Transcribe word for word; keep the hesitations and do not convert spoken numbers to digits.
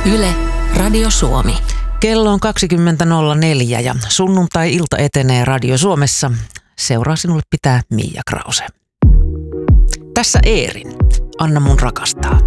Yle, Radio Suomi. Kello on kaksikymmentä nolla neljä ja sunnuntai-ilta etenee Radio Suomessa. Seuraa sinulle pitää Miia Krause. Tässä Eerin. Anna mun rakastaa.